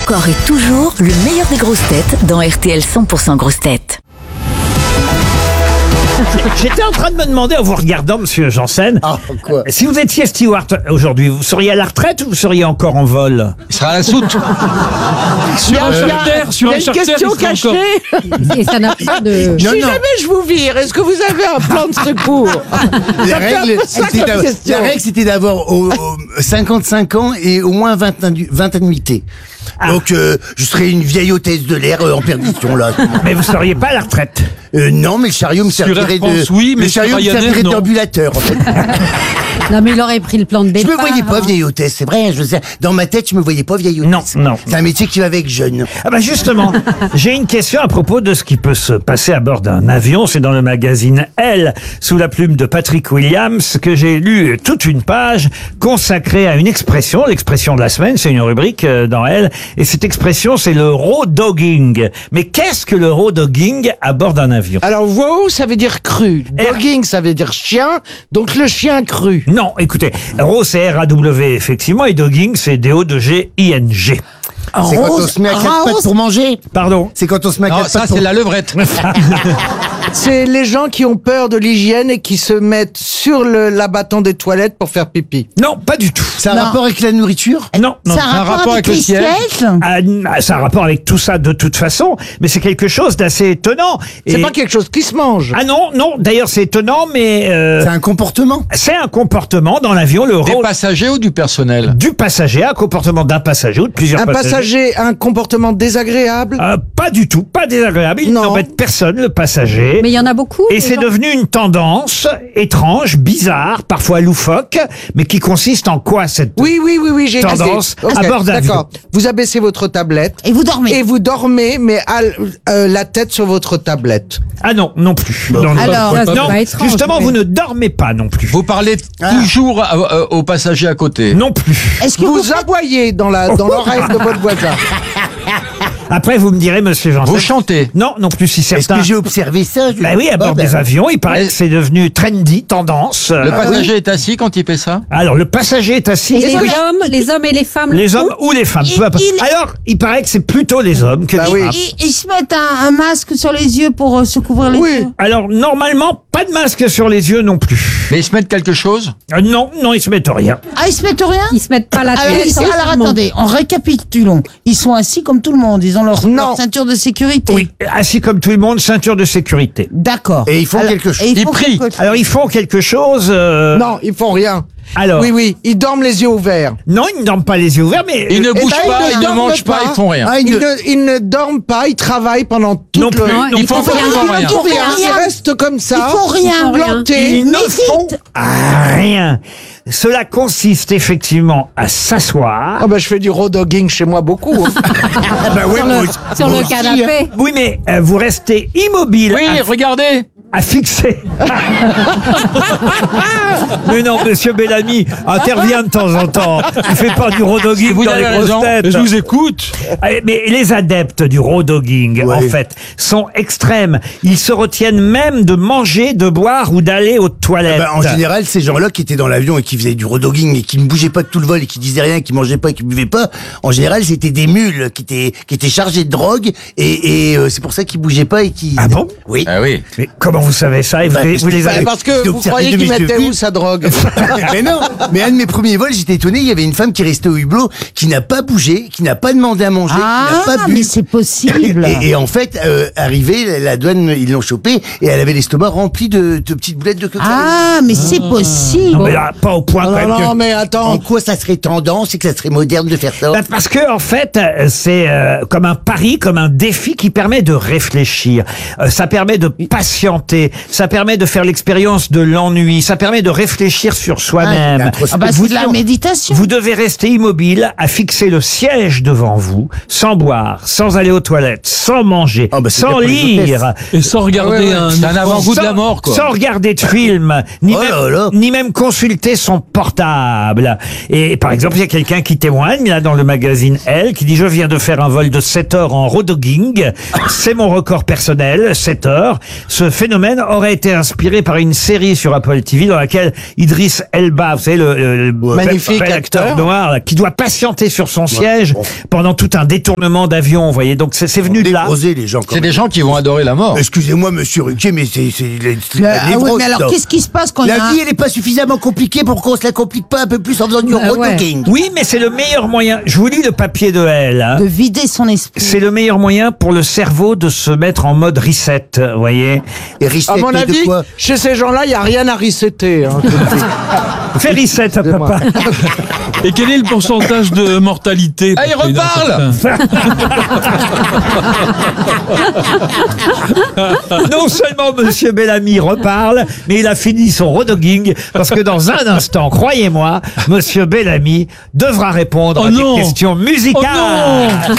Encore et toujours, le meilleur des grosses têtes dans RTL 100% grosses têtes. J'étais en train de me demander, en vous regardant, monsieur Janssen, Quoi? si vous étiez steward aujourd'hui, vous seriez à la retraite ou vous seriez encore en vol? Il sera à la soute. Sur un question cachée. Et ça n'a pas de... Si jamais je vous vire, est-ce que vous avez un plan de secours? La règle, c'était d'avoir 55 ans et au moins 20 annuités. Donc, je serais une vieille hôtesse de l'air en perdition, là. Mais vous seriez pas à la retraite? Non, mais le chariot me servirait d'ambulateur, en fait. Non, mais il aurait pris le plan de Je départ. me voyais pas vieille hôtesse, c'est vrai. Dans ma tête, je me voyais pas vieille hôtesse. Non. C'est un métier qui va avec jeune. Ah bah justement, j'ai une question à propos de ce qui peut se passer à bord d'un avion. C'est dans le magazine Elle, sous la plume de Patrick Williams, que j'ai lu toute une page consacrée à une expression. L'expression de la semaine, c'est une rubrique dans Elle. Et cette expression, c'est le raw dogging. Mais qu'est-ce que le raw dogging à bord d'un avion? Alors, wow, ça veut dire cru. Dogging, ça veut dire chien. Donc, le chien cru. Non, écoutez, raw c'est R-A-W effectivement, et dogging c'est D-O-G-I-N-G. C'est quand on se met à quatre pattes pour manger. Pardon? C'est quand on se met à Non, quatre ça pattes c'est la levrette. C'est les gens qui ont peur de l'hygiène et qui se mettent sur l'abattant des toilettes pour faire pipi. Non, pas du tout. Ça a un rapport avec la nourriture? Non. Ça a un rapport avec le siège. Ça a un rapport avec tout ça de toute façon, mais c'est quelque chose d'assez étonnant. C'est pas quelque chose qui se mange. Ah non, d'ailleurs c'est étonnant, mais C'est un comportement. c'est un comportement dans l'avion, le Des rôle passagers ou du personnel? du passager, un comportement d'un passager ou de plusieurs Un passagers. passager a un comportement désagréable. Pas du tout, pas désagréable, il Non. n'embête personne, le passager. Mais il y en a beaucoup. Et des c'est gens- devenu une tendance étrange, bizarre, parfois loufoque, mais qui consiste en quoi cette... Oui, j'ai Tendance Ok, à bord d'avion. D'accord. Vous abaissez votre tablette. Et vous dormez. Et vous dormez, mais la tête sur votre tablette. Ah non plus. Alors, ça, c'est non, pas étrange, justement, mais- vous ne dormez pas non plus. Vous parlez toujours aux passagers à côté. Non plus. Est-ce que Vous aboyez dans l'oreille de votre voisin. Après, vous me direz, monsieur Janssen. Vous chantez. Non plus, si Est-ce certains... que j'ai observé ça? Bah oui, à bord des avions, il paraît que c'est devenu trendy, tendance. Le passager est assis quand il fait ça? Alors, le passager est assis. Et les Oui. hommes et les femmes. Les hommes ou les femmes, peu importe. Alors, il paraît que c'est plutôt les hommes que les oui. femmes. Ils se mettent un masque sur les yeux pour se couvrir les yeux. Alors, normalement, pas de masque sur les yeux non plus. Mais ils se mettent quelque chose? Non, ils se mettent rien. Ah, ils se mettent rien? Ils se mettent pas la Alors, tête. alors attendez, en récapitulons. Ils sont assis comme tout le monde. Ils ont leur ceinture de sécurité. Oui, assis comme tout le monde, ceinture de sécurité. D'accord. Et ils font quelque chose. et Ils font prient. quelque chose. Alors, ils font quelque chose... Non, ils font rien. Alors, Oui, ils dorment les yeux ouverts. non, ils ne dorment pas les yeux ouverts, mais... Ils ne bougent ben, pas, ils ils ne dorment mangent pas, pas. ils font rien. Ah, Ils ne dorment pas, ils travaillent pendant toute Non plus. Non, Ils font absolument rien. Ils font rien. Ils restent comme ça. Ils font rien. Plantés. Ils ne font rien. Cela consiste effectivement à s'asseoir. Ah ben je fais du raw dogging chez moi beaucoup. hein. Ah bah oui, Sur le canapé. Oui, mais vous restez immobile Oui, regardez. à fixer. Mais non, monsieur Bellamy intervient de temps en temps. Il fait pas du raw dogging Vous dans les avez grosses raison. têtes. Je vous écoute. Mais les adeptes du raw dogging, en fait, sont extrêmes. Ils se retiennent même de manger, de boire ou d'aller aux toilettes. En général, ces gens-là qui étaient dans l'avion et qui faisaient du raw dogging et qui ne bougeaient pas de tout le vol et qui disaient rien, qui mangeaient pas et qui buvaient pas, en général, c'était des mules qui étaient chargées de drogue et c'est pour ça qu'ils bougeaient pas et qui... Ah bon? Oui. Ah oui. Mais comment vous savez ça? Et vous les avez... Parce que vous croyez qu'ils mettaient où sa drogue? Mais non, mais un de mes premiers vols, j'étais étonné, il y avait une femme qui restait au hublot, qui n'a pas bougé, qui n'a pas demandé à manger, qui n'a pas bu. mais c'est possible. Et en fait, arrivée, la douane, ils l'ont chopée et elle avait l'estomac rempli de petites boulettes de cocaïne. Ah, mais c'est possible. Non, mais là, pas au point quand même que- Non, mais En attends. quoi ça serait tendance et que ça serait moderne de faire ça? Bah, parce que en fait, c'est comme un pari, comme un défi qui permet de réfléchir. Ça permet de patienter. Ça permet de faire l'expérience de l'ennui. Ça permet de réfléchir sur soi-même. Ah bah, c'est de la méditation. Vous devez rester immobile, à fixer le siège devant vous, sans boire, sans aller aux toilettes, sans manger, Ah bah, c'est sans bien pour les lire, Et sans regarder C'est un avant-goût de la mort, quoi. sans regarder de film, ni, Oh là là. ni même consulter son portable. Et par exemple, il y a quelqu'un qui témoigne là dans le magazine Elle, qui dit: je viens de faire un vol de 7 heures en raw dogging. C'est mon record personnel, 7 heures. Ce phénomène phénomène aurait été inspiré par une série sur Apple TV dans laquelle Idriss Elba, vous savez, le magnifique bel acteur acteur. noir, là, qui doit patienter sur son siège pendant tout un détournement d'avion, vous voyez. Donc c'est venu de là. Débrosé, les gens. quand C'est même. des gens qui vont adorer la mort. Excusez-moi, monsieur Ruquier, mais c'est la Ah oui, névrose, mais alors ça. qu'est-ce qui se passe quand il y a La vie, elle est pas suffisamment compliquée pour qu'on se la complique pas un peu plus en faisant du rotoking. Oui, mais c'est le meilleur moyen. Je vous lis le papier de elle. Hein. de vider son esprit? C'est le meilleur moyen pour le cerveau de se mettre en mode reset, vous voyez. Et reset, À mon mais de avis, quoi chez ces gens-là, il n'y a rien à resetter. Hein, je te le dis. Fais reset à papa. Et quel est le pourcentage de mortalité Ah, il pour qu'il ait un reparle certain- Non seulement Monsieur Bellamy reparle, mais il a fini son redogging parce que dans un instant, croyez-moi, Monsieur Bellamy devra répondre Oh à non. des questions musicales. Oh non.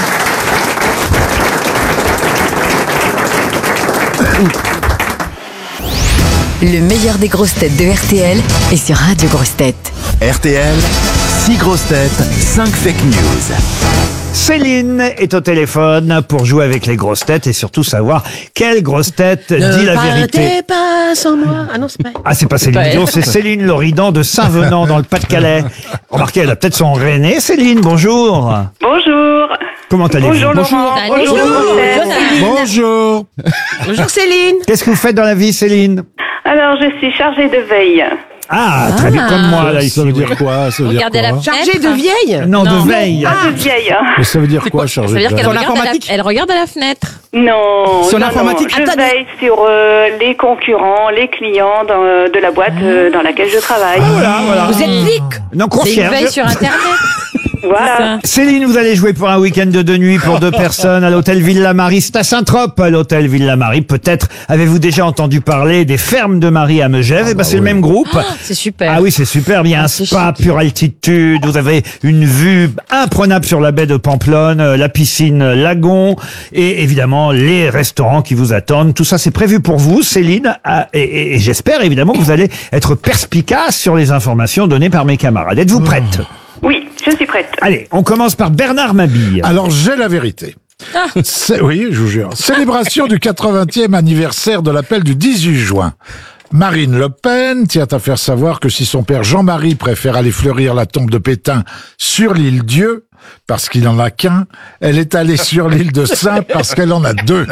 Le meilleur des grosses têtes de RTL est sur Radio Grosses Têtes. RTL, 6 grosses têtes, 5 fake news. Céline est au téléphone pour jouer avec les grosses têtes et surtout savoir quelle grosse tête dit la vérité. pas sans moi. Ah non, c'est pas. Ah, c'est pas Céline Dion, c'est Céline Loridan de Saint-Venant dans le Pas-de-Calais. Remarquez, elle a peut-être son vrai nez. Céline, bonjour. Bonjour. Comment allez-vous? Bonjour Laurent. Bonjour. Bonjour. Bonjour Céline. Qu'est-ce que vous faites dans la vie, Céline? Alors, je suis chargée de veille. Ah, très bien comme moi, là, ici. Ça veut dire quoi? Ça veut dire Regardez la quoi? Chargée de vieille. Non, de veille. Ah, de vieille. Mais ça veut dire quoi, chargé Ça veut dire de qu'elle veille regarde à la fenêtre. Non. Sur non, l'informatique. non. Je Attendez. veille sur les concurrents, les clients de la boîte dans laquelle je travaille. Voilà, voilà. Vous êtes flic. Non, C'est une veille concierge. sur Internet. Voilà. Céline, vous allez jouer pour un week-end de 2 nuits pour 2 personnes à l'hôtel Villa-Marie. C'est à Saint-Trope, à l'hôtel Villa-Marie. Peut-être avez-vous déjà entendu parler des fermes de Marie à Megève. Eh ben, c'est le même groupe. C'est super. Ah oui, c'est super. Il y a un c'est spa chic. pure altitude. Vous avez une vue imprenable sur la baie de Pamplonne, la piscine Lagon et évidemment les restaurants qui vous attendent. Tout ça, c'est prévu pour vous, Céline. Ah, et j'espère évidemment que vous allez être perspicace sur les informations données par mes camarades. Êtes-vous prête? Oui, je suis prête. Allez, on commence par Bernard Mabille. Alors, j'ai la vérité. Oui, je vous jure. Célébration du 80e anniversaire de l'appel du 18 juin. Marine Le Pen tient à faire savoir que si son père Jean-Marie préfère aller fleurir la tombe de Pétain sur l'île Dieu, parce qu'il en a qu'un, elle est allée sur l'île de Saint parce qu'elle en a 2.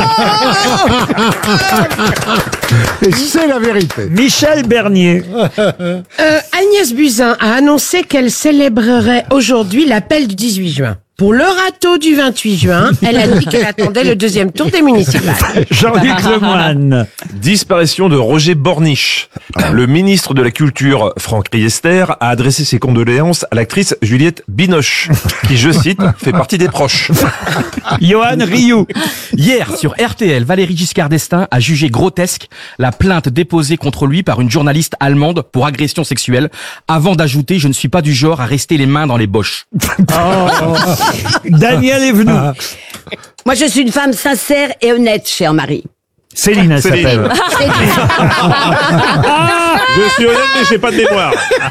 Et c'est la vérité. Michel Bernier. Agnès Buzyn a annoncé qu'elle célébrerait aujourd'hui l'appel du 18 juin. Pour le râteau du 28 juin, elle a dit qu'elle attendait le deuxième tour des municipales. Jean-Luc Lemoyne. Disparition de Roger Borniche. Le ministre de la Culture, Franck Riester, a adressé ses condoléances à l'actrice Juliette Binoche, qui, je cite, fait partie des proches. Johan Rioux. Hier, sur RTL, Valéry Giscard d'Estaing a jugé grotesque la plainte déposée contre lui par une journaliste allemande pour agression sexuelle, avant d'ajouter « Je ne suis pas du genre à rester les mains dans les boches ». Daniel Evenou. Moi, je suis une femme sincère et honnête, cher mari. Céline, elle Céline. s'appelle. Je suis honnête, mais j'ai pas de mémoire.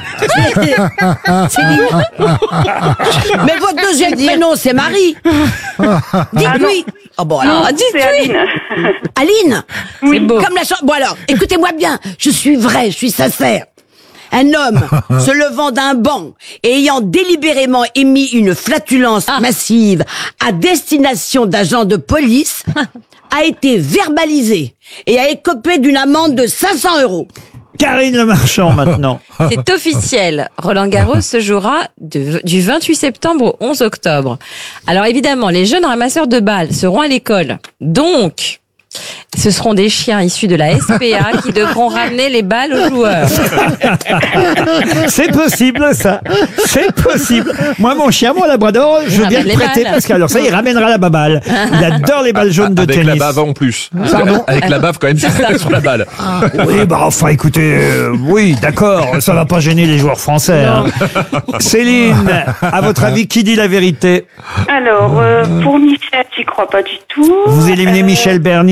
Mais votre deuxième prénom, c'est Marie. Dites-lui. Oh bon, alors, C'est Aline. Aline. Oui. Comme la chanson. Bon alors, écoutez-moi bien. Je suis vrai, je suis sincère. Un homme se levant d'un banc et ayant délibérément émis une flatulence massive à destination d'agents de police a été verbalisé et a écopé d'une amende de 500 €. Karine Le Marchand, maintenant. C'est officiel. Roland Garros se jouera du 28 septembre au 11 octobre. Alors évidemment, les jeunes ramasseurs de balles seront à l'école. Donc, ce seront des chiens issus de la SPA qui devront ramener les balles aux joueurs. C'est possible, ça. C'est possible. Moi, mon chien, mon labrador, je viens ramène le les prêter balles. parce que alors ça, il ramènera la baballe. Il adore les balles jaunes de Avec tennis. la bave en plus. Pardon Avec la bave quand même sur la balle. Oui, bah enfin, écoutez, oui, d'accord, ça va pas gêner les joueurs français. Hein. Céline, à votre avis, qui dit la vérité? Alors, pour Michel, j'y crois pas du tout. Vous éliminez Michel Bernier et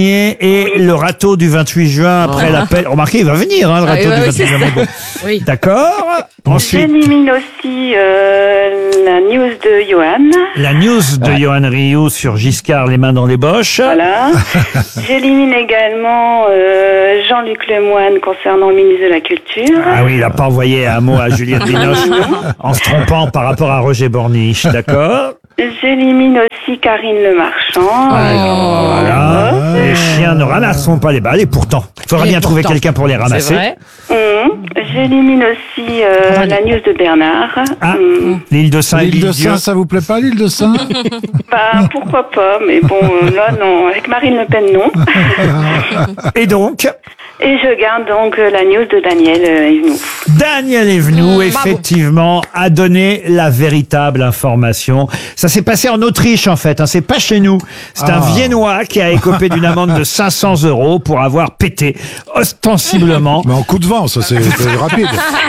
et le râteau du 28 juin après l'appel. Remarquez, il va venir, le râteau du 28 juin. Mais bon. Oui. D'accord. Ensuite, J'élimine aussi la news de Johan. la news de Johan Rioux sur Giscard, les mains dans les boches. Voilà. J'élimine également Jean-Luc Lemoyne concernant le ministre de la Culture. Ah oui, il n'a pas envoyé un mot à Juliette Binoche en se trompant par rapport à Roger Borniche, d'accord? J'élimine aussi Karine Le Marchand. Voilà. Les chiens ne ramassent pas les balles et pourtant, il faudra bien trouver quelqu'un pour les ramasser. C'est vrai. J'élimine aussi la news de Bernard. Ah, l'île de Saint et L'île de l'île Dieu. Saint, ça vous plaît pas, l'île de Saint? Bah, pourquoi pas, mais bon, là, non. Avec Marine Le Pen, non. Et donc, Et je garde donc la news de Daniel Evenou. Daniel Evenou, effectivement, a donné la véritable information. Ça s'est passé en Autriche, en fait. C'est pas chez nous. C'est un Viennois qui a écopé d'une amende de 500 € pour avoir pété, ostensiblement. Mais en coup de vent, ça c'est rapide.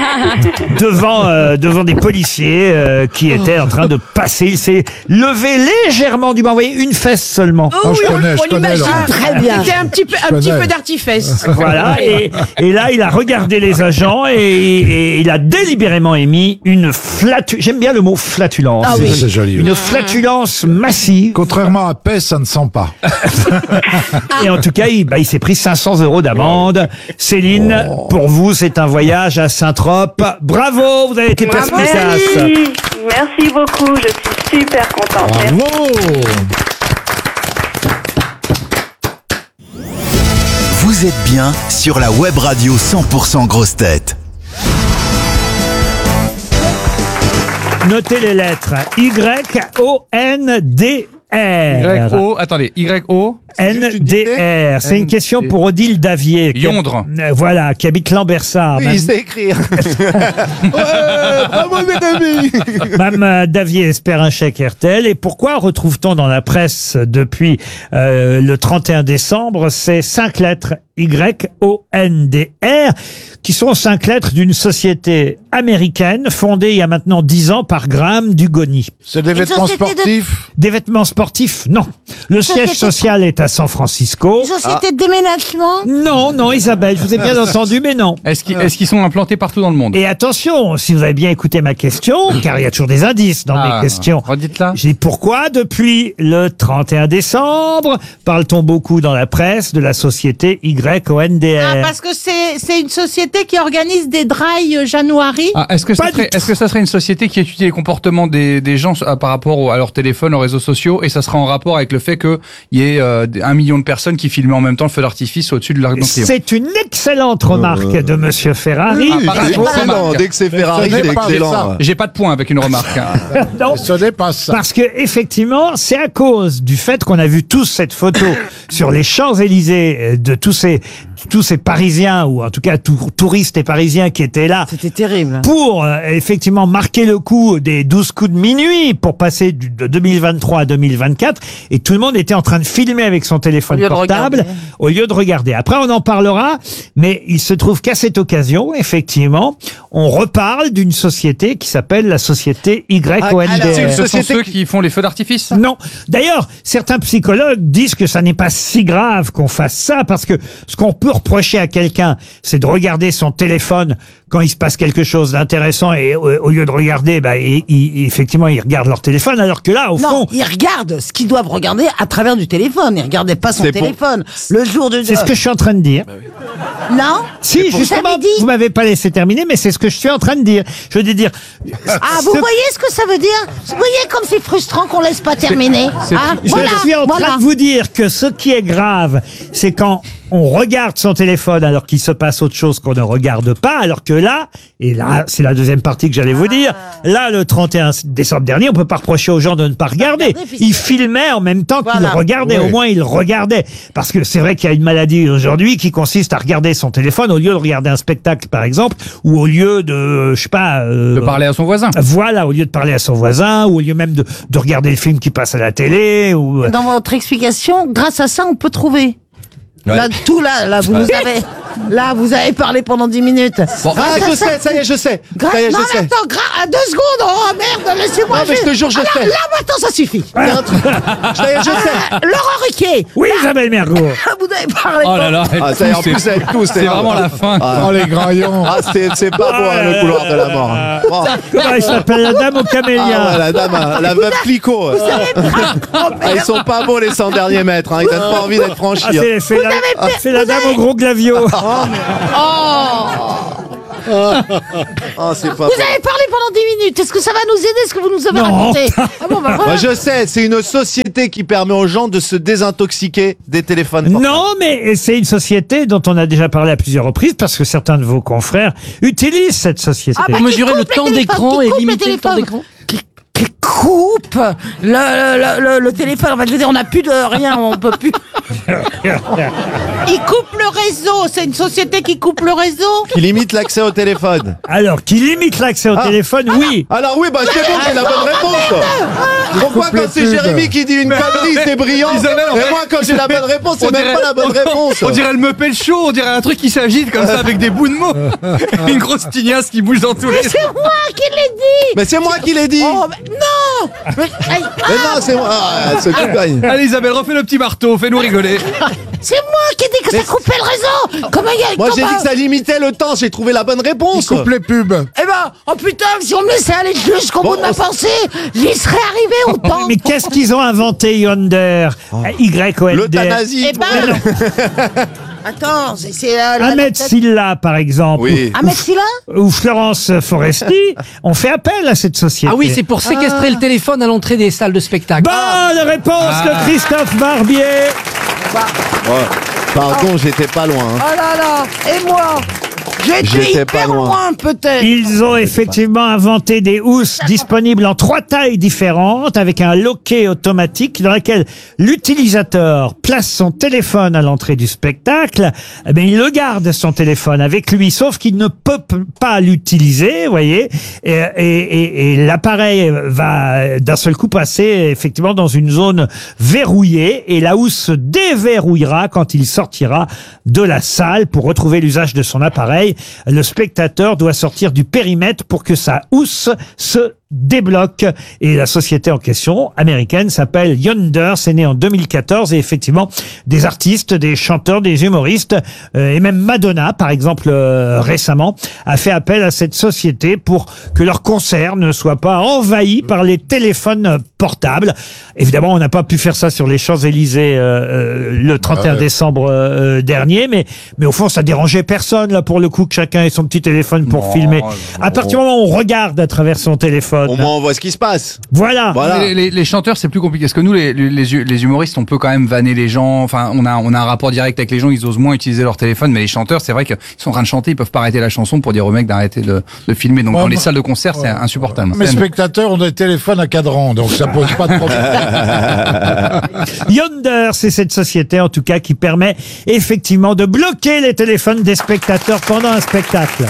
Devant des policiers qui étaient en train de passer. Il s'est levé légèrement du banc. Vous voyez, une fesse seulement. Oh, je connais. Laurent. Très bien. C'était un petit peu d'artifice. Voilà, et là, il a regardé les agents et il a délibérément émis une flatulence. J'aime bien le mot flatulence. Ah oui. C'est joli. Une flatulence massive. Contrairement à Pest, ça ne sent pas. Et en tout cas, il s'est pris 500 € d'amende. Céline, pour vous, c'est un voyage à Saint-Trope. Bravo, vous avez été perspicace. Merci beaucoup, je suis super contente. Bravo. Vous êtes bien sur la web radio 100% grosses têtes. Notez les lettres. Y-O-N-D-R. Attendez, Y-O. NDR. C'est une question pour Odile Davier. Yondre. Voilà, qui habite Lambersart. Oui, il sait écrire. Bravo, mes amis. Mme Davier espère un chèque RTL. Et pourquoi retrouve-t-on dans la presse depuis le 31 décembre ces 5 lettres Y-O-N-D-R qui sont 5 lettres d'une société américaine fondée il y a maintenant 10 ans par Graham Dugoni. C'est des vêtements sportifs? Des vêtements sportifs, non. Le siège social est à San Francisco. Une société de déménagement? Non, Isabelle, je vous ai bien entendu, mais non. Est-ce qu'ils sont implantés partout dans le monde? Et attention, si vous avez bien écouté ma question, car il y a toujours des indices dans mes questions. Redites-la. J'ai dit pourquoi, depuis le 31 décembre, parle-t-on beaucoup dans la presse de la société YONDR? Parce que c'est une société qui organise des dry January. Est-ce que ça serait une société qui étudie les comportements des gens par rapport à leur téléphone, aux réseaux sociaux, et ça sera en rapport avec le fait qu'il y ait 1 million de personnes qui filment en même temps le feu d'artifice au-dessus de l'Arc de Triomphe? C'est une excellente remarque de Monsieur Ferrari. Dès que c'est Ferrari, c'est excellent. J'ai pas de point avec une remarque. Non, ce n'est pas ça. Parce que effectivement, c'est à cause du fait qu'on a vu tous cette photo sur les Champs-Élysées de tous ces Parisiens, ou en tout cas touristes et Parisiens qui étaient là. C'était terrible. Pour effectivement marquer le coup des 12 coups de minuit pour passer de 2023 à 2024, et tout le monde était en train de filmer avec son téléphone portable au lieu de regarder. Après, on en parlera, mais il se trouve qu'à cette occasion, effectivement, on reparle d'une société qui s'appelle la société YONDR. Ce sont ceux qui font les feux d'artifice? Non. D'ailleurs, certains psychologues disent que ça n'est pas si grave qu'on fasse ça, parce que ce qu'on peut reprocher à quelqu'un, c'est de regarder son téléphone quand il se passe quelque chose d'intéressant, et au lieu de regarder, effectivement, ils regardent leur téléphone, alors que là, au fond... Non, ils regardent ce qu'ils doivent regarder à travers du téléphone. Ils regardaient pas son téléphone. Le jour de... C'est ce que je suis en train de dire. Non? Si, justement, vous m'avez pas laissé terminer, mais c'est ce que je suis en train de dire. Je veux dire... Vous voyez ce que ça veut dire? Vous voyez comme c'est frustrant qu'on laisse pas terminer? Je suis en train de vous dire que ce qui est grave, c'est quand on regarde son téléphone alors qu'il se passe autre chose qu'on ne regarde pas, alors que là, et là, c'est la deuxième partie que j'allais vous dire, là, le 31 décembre dernier, on peut pas reprocher aux gens de ne pas regarder. Ils filmaient en même temps qu'ils regardaient. Au moins, ils regardaient. Parce que c'est vrai qu'il y a une maladie aujourd'hui qui consiste à regarder son téléphone au lieu de regarder un spectacle, par exemple, ou au lieu de, je sais pas... de parler à son voisin. Voilà, au lieu de parler à son voisin, ou au lieu même de regarder le film qui passe à la télé, ou... Dans votre explication, grâce à ça, on peut trouver. Ouais. Là, vous nous avez... Là, vous avez parlé pendant 10 minutes. Bon, je sais, ça y est, je sais. Ça y est, Non, je mais sais. attends, 2 secondes. Oh merde, laissez-moi. Non, mais je te jure, je Alors, sais. Là, maintenant, ça suffit. Il y a un truc. Ça y est, je sais. Laurent Ruquier. Oui, Isabelle Mergo. Vous avez parlé. Oh là là, Ah, ça y est, en plus, elle tousse. c'est vraiment la fin. Oh, les graillons. Ah, c'est pas beau, hein, le couloir de la mort. hein. Bon. Comment elle s'appelle, la dame au camélia? Ah ouais, la dame, la veuve Clicquot. Ils sont pas beaux les 100 derniers mètres, hein. Ils donnent pas envie d'être franchis. Ah, c'est la dame au gros glavio. C'est pas Vous avez parlé pendant 10 minutes. Est-ce que ça va nous aider, ce que vous nous avez Non. raconté? Ah bon, bah voilà. Moi je sais, c'est une société qui permet aux gens de se désintoxiquer des téléphones portables. Non, mais c'est une société dont on a déjà parlé à plusieurs reprises parce que certains de vos confrères utilisent cette société. Ah, bah, Pour qui mesurer coupe le les temps téléphones, d'écran qui et coupe les limiter le temps téléphones. d'écran. Qui coupe le téléphone. En fait, je veux dire, on n'a plus de rien, on peut plus. Il coupe le réseau. C'est une société qui coupe le réseau. Qui limite l'accès au téléphone. Alors, qui limite l'accès au téléphone, oui. Alors oui, bah c'est bon, j'ai la bonne réponse. Pourquoi quand c'est Jérémy qui dit une connerie, c'est brillant. Et moi quand j'ai la bonne réponse, c'est même pas la bonne réponse. On dirait le Meupel Show, on dirait un truc qui s'agite comme ça avec des bouts de mots. Une grosse tignasse qui bouge dans tous les... C'est moi qui l'ai dit. Mais c'est moi qui l'ai dit. Oh, mais non. Mais non, c'est moi. Ah, ce coup gagne. Allez Isabelle, refais le petit marteau, fais-nous rigoler. C'est moi qui ai dit que ça coupait le réseau. Comment il y a... Moi j'ai dit que ça limitait le temps, j'ai trouvé la bonne réponse. Coupe les pubs. Eh ben, oh putain, si on me laissait aller jusqu'au bout de ma pensée, j'y serais arrivé au temps. Mais qu'est-ce qu'ils ont inventé, Yonder? Y-O-N-D-R. L'euthanasie. Eh ben, attends, c'est Ahmed Silla, par exemple, Oui. Ahmed Silla ou Florence Foresti, ont fait appel à cette société. Ah oui, c'est pour séquestrer le téléphone à l'entrée des salles de spectacle. Bonne réponse de Christophe Barbier. Pardon, j'étais pas loin. hein. Oh là là, et moi J'étais J'étais pas hyper loin. loin, peut-être. Ils ont effectivement inventé des housses disponibles en 3 tailles différentes avec un loquet automatique dans lequel l'utilisateur place son téléphone à l'entrée du spectacle. Eh bien, il le garde son téléphone avec lui, sauf qu'il ne peut pas l'utiliser, vous voyez. Et l'appareil va d'un seul coup passer effectivement dans une zone verrouillée et la housse se déverrouillera quand il sortira de la salle pour retrouver l'usage de son appareil. Le spectateur doit sortir du périmètre pour que sa housse se débloque. Et la société en question, américaine, s'appelle Yonder. C'est né en 2014 et effectivement, des artistes, des chanteurs, des humoristes et même Madonna, par exemple, récemment, a fait appel à cette société pour que leur concert ne soit pas envahi par les téléphones portables. Évidemment, on n'a pas pu faire ça sur les Champs-Élysées le 31 décembre dernier, mais au fond, ça dérangeait personne, là, pour le coup, que chacun ait son petit téléphone pour filmer. À partir du moment où on regarde à travers son téléphone, Au moins on voit ce qui se passe. voilà. Les chanteurs, c'est plus compliqué. Parce que nous, les humoristes, on peut quand même vanner les gens. Enfin, on a un rapport direct avec les gens. Ils osent moins utiliser leur téléphone. Mais les chanteurs, c'est vrai qu'ils sont en train de chanter. Ils peuvent pas arrêter la chanson pour dire aux mecs d'arrêter de filmer. Donc, dans les salles de concert, c'est insupportable. Mes spectateurs ont des téléphones à cadran, donc ça pose pas de problème. Yonder, c'est cette société, en tout cas, qui permet effectivement de bloquer les téléphones des spectateurs pendant un spectacle.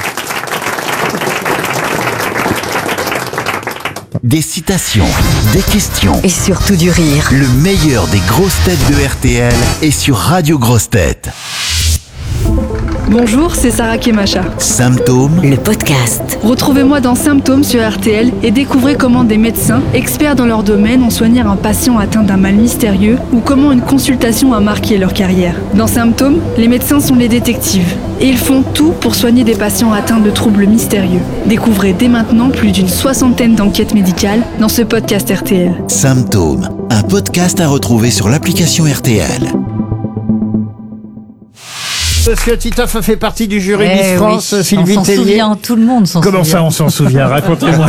Des citations, des questions. Et surtout du rire. Le meilleur des grosses têtes de RTL est sur Radio Grosses Têtes. Bonjour, c'est Sarah Kemacha. Symptômes. Le podcast. Retrouvez-moi dans Symptômes sur RTL et découvrez comment des médecins, experts dans leur domaine, ont soigné un patient atteint d'un mal mystérieux ou comment une consultation a marqué leur carrière. Dans Symptômes, les médecins sont les détectives et ils font tout pour soigner des patients atteints de troubles mystérieux. Découvrez dès maintenant plus d'une 60aine d'enquêtes médicales dans ce podcast RTL. Symptômes, un podcast à retrouver sur l'application RTL. Monsieur Titoff fait partie du jury Eh Miss France, oui, Sylvie on s'en Tellier. souvient, tout le monde s'en souvient. Comment ça, on s'en souvient? Racontez-moi.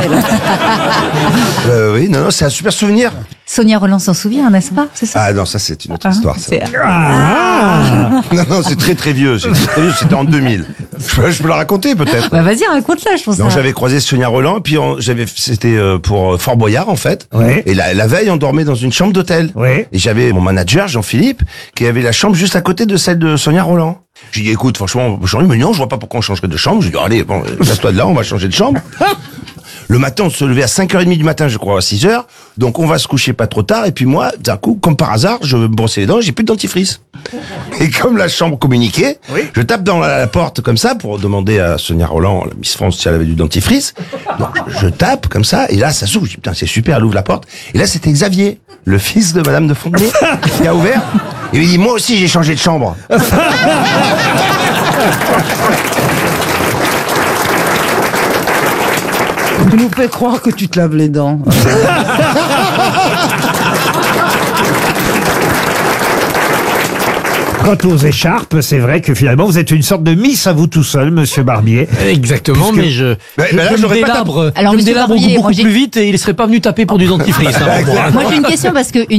Oui, non, c'est un super souvenir. Sonia Roland s'en souvient, n'est-ce pas? C'est ça? Ah non, ça c'est une autre histoire. Ça. Non, c'est très très vieux. C'était en 2000. Je peux la raconter peut-être. Bah vas-y, raconte-la, je pense. Donc j'avais croisé Sonia Roland, et puis c'était pour Fort Boyard en fait. Ouais. Et la veille, on dormait dans une chambre d'hôtel. Ouais. Et j'avais mon manager Jean-Philippe qui avait la chambre juste à côté de celle de Sonia Roland. J'ai dit écoute, franchement, on peut changer. Mais non, je vois pas pourquoi on changerait de chambre. J'ai dit allez, bon, laisse-toi de là, on va changer de chambre. Le matin, on se levait à 5h30 du matin, je crois, à 6h. Donc, on va se coucher pas trop tard. Et puis moi, d'un coup, comme par hasard, je me brossais les dents, j'ai plus de dentifrice. Et comme la chambre communiquait, je tape dans la porte comme ça pour demander à Sonia Roland, la Miss France, si elle avait du dentifrice. Donc, je tape comme ça, et là, ça s'ouvre. Je dis, putain, c'est super, elle ouvre la porte. Et là, c'était Xavier, le fils de Madame de Fontenay, qui a ouvert. Il lui dit, moi aussi, j'ai changé de chambre. Tu nous fais croire que tu te laves les dents. Quant aux écharpes, c'est vrai que finalement, vous êtes une sorte de Miss à vous tout seul, monsieur Barbier. Exactement, mais je me délabre, Alors, je me monsieur délabre Barbier, beaucoup moi, j'ai- plus vite et il serait pas venu taper pour du dentifrice. Hein, pour moi. Moi j'ai une question parce que